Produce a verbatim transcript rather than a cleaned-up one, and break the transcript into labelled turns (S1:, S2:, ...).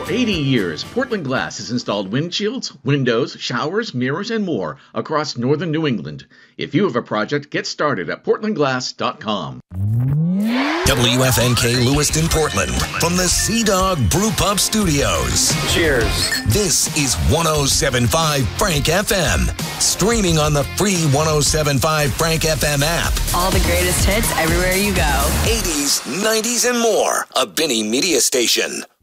S1: For eighty years, Portland Glass has installed windshields, windows, showers, mirrors, and more across northern New England. If you have a project, get started at portland glass dot com.
S2: W F N K Lewiston, Portland, from the Sea Dog Brew Pub Studios.
S3: Cheers.
S2: This is one oh seven point five Frank F M, streaming on the free one oh seven point five Frank F M app.
S4: All the greatest hits everywhere you go.
S2: eighties, nineties, and more. A Benny Media Station.